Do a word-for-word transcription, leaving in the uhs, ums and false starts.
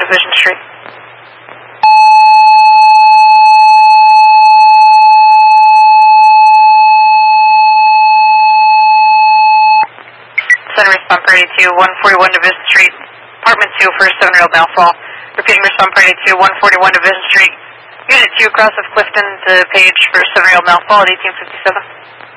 Division Street. Center response party to one forty-one Division Street, apartment two for seven rail downfall. Repeating response party to one forty-one Division Street, unit two cross of Clifton to Page for seven rail downfall at eighteen fifty-seven.